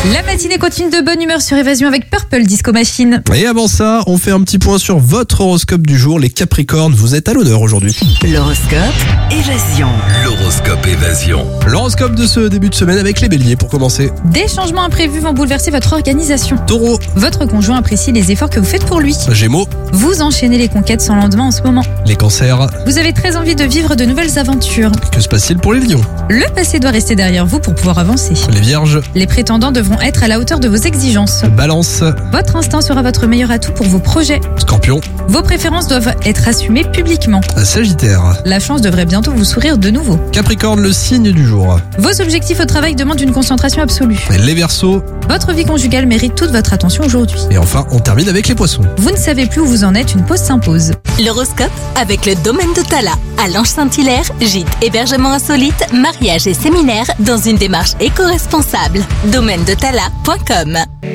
La matinée continue de bonne humeur sur Évasion avec Purple Disco Machine. Et avant ça, on fait un petit point sur votre horoscope du jour. Les Capricornes, vous êtes à l'honneur aujourd'hui. L'horoscope Évasion. L'horoscope Évasion. L'horoscope de ce début de semaine avec les Béliers pour commencer. Des changements imprévus vont bouleverser votre organisation. Taureau, Votre conjoint apprécie les efforts que vous faites pour lui. Gémeaux, Vous enchaînez les conquêtes sans lendemain en ce moment. les Cancers. Vous avez très envie de vivre de nouvelles aventures. Que se passe-t-il pour les Lions? Le passé doit rester derrière vous pour pouvoir avancer. Les Vierges, Les prétendants devront être à la hauteur de vos exigences. Balance, Votre instinct sera votre meilleur atout pour vos projets. Scorpion, Vos préférences doivent être assumées publiquement. Sagittaire. La chance devrait bientôt vous sourire de nouveau. Capricorne, le signe du jour. Vos objectifs au travail demandent une concentration absolue. Les Verseaux. Votre vie conjugale mérite toute votre attention aujourd'hui. Et enfin, on termine avec les Poissons. Vous ne savez plus où vous en êtes, une pause s'impose. L'horoscope avec le domaine de Tala. À Lange-Saint-Hilaire, gîte, hébergement insolite, mariage et séminaire dans une démarche éco-responsable. Domaine de Tala.com